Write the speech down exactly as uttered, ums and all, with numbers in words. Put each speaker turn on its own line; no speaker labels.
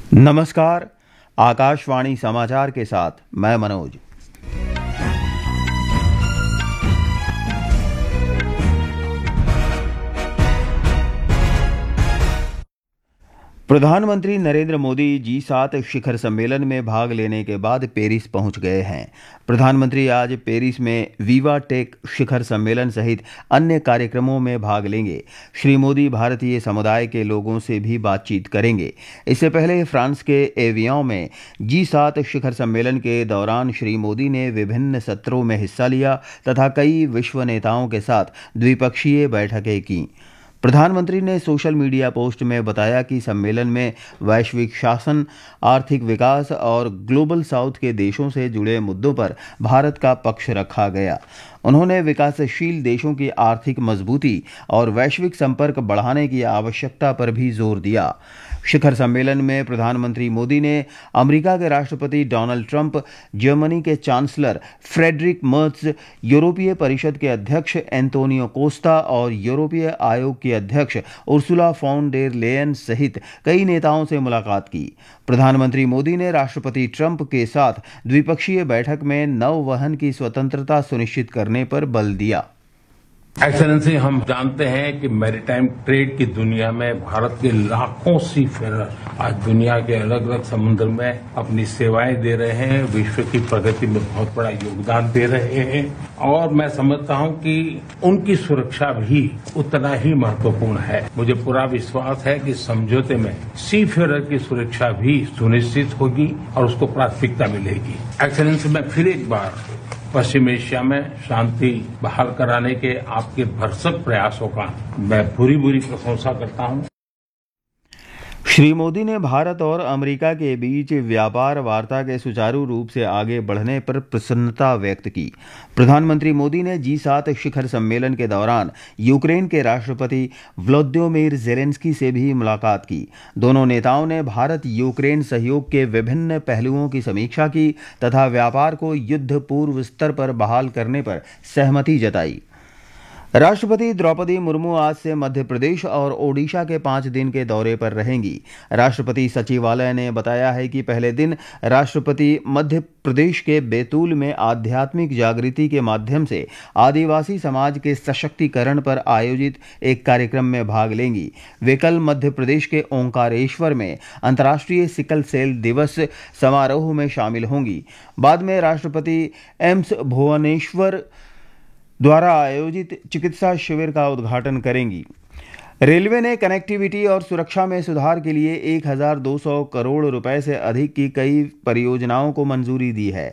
नमस्कार। आकाशवाणी समाचार के साथ मैं मनोज। प्रधानमंत्री नरेंद्र मोदी जी सात शिखर सम्मेलन में भाग लेने के बाद पेरिस पहुंच गए हैं। प्रधानमंत्री आज पेरिस में विवा टेक शिखर सम्मेलन सहित अन्य कार्यक्रमों में भाग लेंगे। श्री मोदी भारतीय समुदाय के लोगों से भी बातचीत करेंगे। इससे पहले फ्रांस के एवियन में जी सात शिखर सम्मेलन के दौरान श्री मोदी ने विभिन्न सत्रों में हिस्सा लिया तथा कई विश्व नेताओं के साथ द्विपक्षीय बैठकें की। प्रधानमंत्री ने सोशल मीडिया पोस्ट में बताया कि सम्मेलन में वैश्विक शासन, आर्थिक विकास और ग्लोबल साउथ के देशों से जुड़े मुद्दों पर भारत का पक्ष रखा गया। उन्होंने विकासशील देशों की आर्थिक मजबूती और वैश्विक संपर्क बढ़ाने की आवश्यकता पर भी जोर दिया। शिखर सम्मेलन में प्रधानमंत्री मोदी ने अमेरिका के राष्ट्रपति डोनाल्ड ट्रंप, जर्मनी के चांसलर फ्रेडरिक मर्ज, यूरोपीय परिषद के अध्यक्ष एंटोनियो कोस्टा और यूरोपीय आयोग की अध्यक्ष उर्सुला फॉन डेर लेयन सहित कई नेताओं से मुलाकात की। प्रधानमंत्री मोदी ने राष्ट्रपति ट्रंप के साथ द्विपक्षीय बैठक में नौवहन की स्वतंत्रता सुनिश्चित करने पर बल दिया।
एक्सेलेंसी, हम जानते हैं कि मैरीटाइम ट्रेड की दुनिया में भारत के लाखों सीफेरर आज दुनिया के अलग अलग समुद्र में अपनी सेवाएं दे रहे हैं, विश्व की प्रगति में बहुत बड़ा योगदान दे रहे हैं और मैं समझता हूं कि उनकी सुरक्षा भी उतना ही महत्वपूर्ण है। मुझे पूरा विश्वास है कि समझौते में सीफेरर की सुरक्षा भी सुनिश्चित होगी और उसको प्राथमिकता मिलेगी। एक्सेलेंसी, मैं फिर एक बार पश्चिम एशिया में शांति बहाल कराने के आपके भरसक प्रयासों का मैं पूरी पूरी प्रशंसा करता हूं।
श्री मोदी ने भारत और अमेरिका के बीच व्यापार वार्ता के सुचारू रूप से आगे बढ़ने पर प्रसन्नता व्यक्त की। प्रधानमंत्री मोदी ने जी सात शिखर सम्मेलन के दौरान यूक्रेन के राष्ट्रपति व्लादिमीर ज़ेलेंस्की से भी मुलाकात की। दोनों नेताओं ने भारत यूक्रेन सहयोग के विभिन्न पहलुओं की समीक्षा की तथा व्यापार को युद्ध पूर्व स्तर पर बहाल करने पर सहमति जताई। राष्ट्रपति द्रौपदी मुर्मू आज से मध्य प्रदेश और ओडिशा के पाँच दिन के दौरे पर रहेंगी। राष्ट्रपति सचिवालय ने बताया है कि पहले दिन राष्ट्रपति मध्य प्रदेश के बैतूल में आध्यात्मिक जागृति के माध्यम से आदिवासी समाज के सशक्तिकरण पर आयोजित एक कार्यक्रम में भाग लेंगी। वे कल मध्य प्रदेश के ओंकारेश्वर में अंतर्राष्ट्रीय सिकल सेल दिवस समारोह में शामिल होंगी। बाद में राष्ट्रपति एम्स भुवनेश्वर द्वारा आयोजित चिकित्सा शिविर का उद्घाटन करेंगी। रेलवे ने कनेक्टिविटी और सुरक्षा में सुधार के लिए एक हज़ार दो सौ करोड़ रुपए से अधिक की कई परियोजनाओं को मंजूरी दी है।